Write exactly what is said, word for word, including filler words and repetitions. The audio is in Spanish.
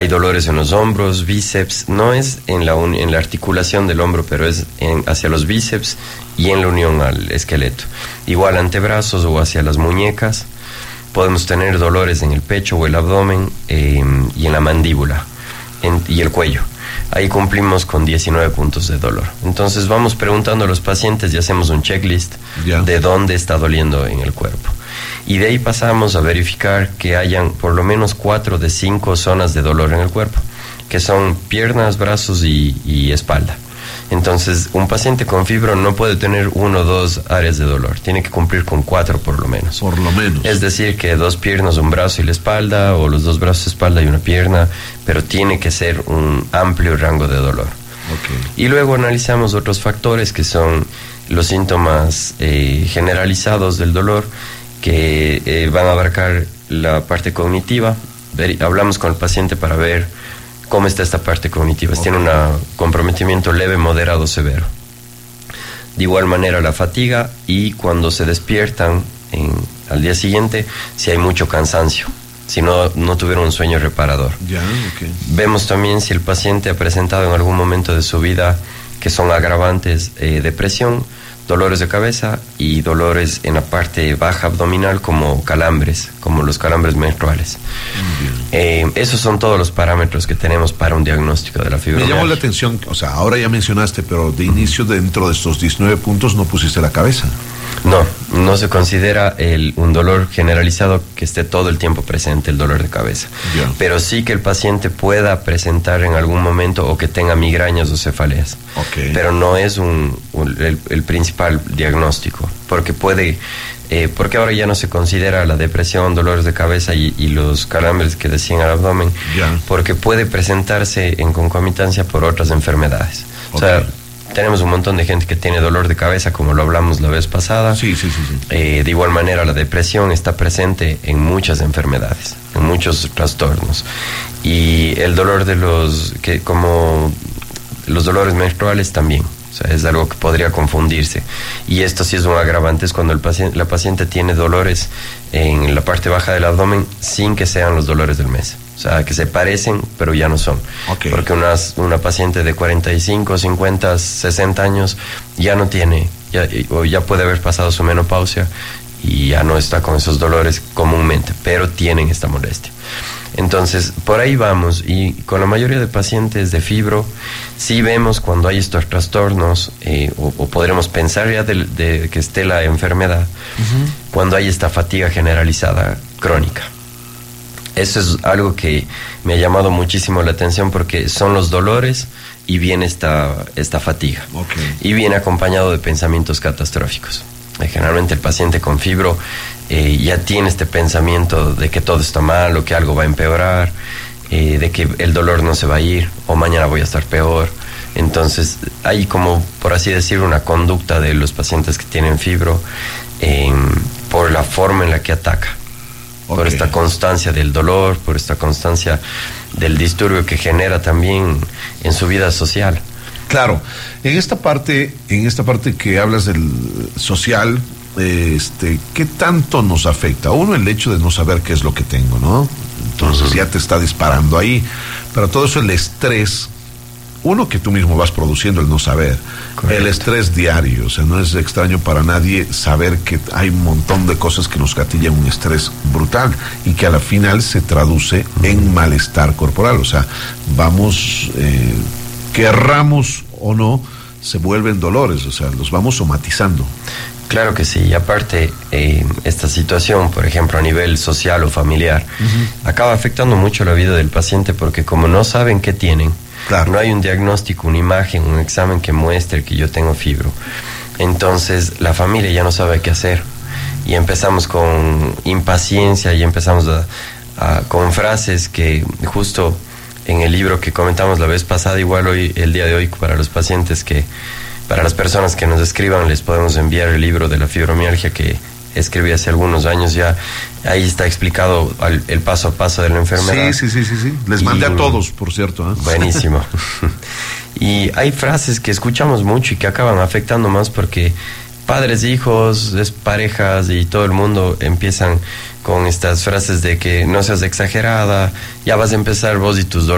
dolores en los hombros, bíceps, no es en la, un, en la articulación del hombro, pero es en, hacia los bíceps y en la unión al esqueleto. Igual antebrazos o hacia las muñecas. Podemos tener dolores en el pecho o el abdomen eh, y en la mandíbula en, y el cuello. Ahí cumplimos con diecinueve puntos de dolor. Entonces vamos preguntando a los pacientes y hacemos un checklist yeah. de dónde está doliendo en el cuerpo. Y de ahí pasamos a verificar que hayan por lo menos cuatro de cinco zonas de dolor en el cuerpo, que son piernas, brazos y, y espalda. Entonces, un paciente con fibro no puede tener uno o dos áreas de dolor, tiene que cumplir con cuatro por lo menos. Por lo menos. Es decir, que dos piernas, un brazo y la espalda, o los dos brazos, espalda y una pierna, pero tiene que ser un amplio rango de dolor. Okay. Y luego analizamos otros factores que son los síntomas eh, generalizados del dolor, que eh, van a abarcar la parte cognitiva. Ver, hablamos con el paciente para ver cómo está esta parte cognitiva. Okay. Tiene un comprometimiento leve, moderado, severo. De igual manera la fatiga y cuando se despiertan en, al día siguiente, si hay mucho cansancio, si no, no tuvieron un sueño reparador. Yeah, okay. Vemos también si el paciente ha presentado en algún momento de su vida que son agravantes, eh, depresión, dolores de cabeza y dolores en la parte baja abdominal como calambres, como los calambres menstruales. Eh, esos son todos los parámetros que tenemos para un diagnóstico de la fibromialgia. Me llamó la atención, o sea, ahora ya mencionaste, pero de inicio dentro de estos diecinueve puntos no pusiste la cabeza. No, no se considera el, un dolor generalizado que esté todo el tiempo presente el dolor de cabeza. Yeah. Pero sí que el paciente pueda presentar en algún momento o que tenga migrañas o cefaleas. Okay. Pero no es un, un, el, el principal diagnóstico, porque puede, eh, porque ahora ya no se considera la depresión, dolores de cabeza y, y los calambres que decían al abdomen, yeah. porque puede presentarse en concomitancia por otras enfermedades. Okay. O sea, tenemos un montón de gente que tiene dolor de cabeza, como lo hablamos la vez pasada. Sí, sí, sí, sí. Eh, de igual manera, la depresión está presente en muchas enfermedades, en muchos trastornos. Y el dolor de los, que como los dolores menstruales también. O sea, es algo que podría confundirse. Y esto sí es un agravante, es cuando el paciente, la paciente tiene dolores en la parte baja del abdomen sin que sean los dolores del mes. O sea, que se parecen, pero ya no son. Okay. Porque una, una paciente de cuarenta y cinco, cincuenta, sesenta años ya no tiene, ya, o ya puede haber pasado su menopausia y ya no está con esos dolores comúnmente, pero tienen esta molestia. Entonces, por ahí vamos. Y con la mayoría de pacientes de fibro, sí vemos cuando hay estos trastornos, eh, o, o podremos pensar ya de, de que esté la enfermedad, uh-huh. cuando hay esta fatiga generalizada crónica. Eso es algo que me ha llamado muchísimo la atención porque son los dolores y viene esta, esta fatiga. Okay. Y viene acompañado de pensamientos catastróficos. Eh, generalmente el paciente con fibro eh, ya tiene este pensamiento de que todo está mal o que algo va a empeorar, eh, de que el dolor no se va a ir o mañana voy a estar peor. Entonces hay como, por así decir, una conducta de los pacientes que tienen fibro eh, por la forma en la que ataca. Okay. Por esta constancia del dolor, por esta constancia del disturbio que genera también en su vida social. Claro, en esta parte, en esta parte que hablas del social, este, ¿qué tanto nos afecta? Uno, el hecho de no saber qué es lo que tengo, ¿no? Entonces uh-huh. ya te está disparando ahí. Pero todo eso, el estrés, uno que tú mismo vas produciendo, el no saber. Correcto. El estrés diario, o sea, no es extraño para nadie saber que hay un montón de cosas que nos gatillan un estrés brutal y que a la final se traduce uh-huh. en malestar corporal. O sea, vamos, eh, querramos o no, se vuelven dolores, o sea, los vamos somatizando. Claro que sí, y aparte eh, esta situación, por ejemplo, a nivel social o familiar, uh-huh. acaba afectando mucho la vida del paciente porque como no saben qué tienen, claro. no hay un diagnóstico, una imagen, un examen que muestre que yo tengo fibro. Entonces la familia ya no sabe qué hacer y empezamos con impaciencia y empezamos a, a, con frases que justo en el libro que comentamos la vez pasada, igual hoy, el día de hoy, para los pacientes que, para las personas que nos escriban, les podemos enviar el libro de la fibromialgia que escribí hace algunos años ya. Ahí está explicado al, el paso a paso de la enfermedad. Sí, sí, sí, sí, sí. Les mandé y, a todos, por cierto. ¿eh? Buenísimo. Y hay frases que escuchamos mucho y que acaban afectando más porque padres, hijos, parejas y todo el mundo empiezan con estas frases de que no seas exagerada, ya vas a empezar vos y tus dolores.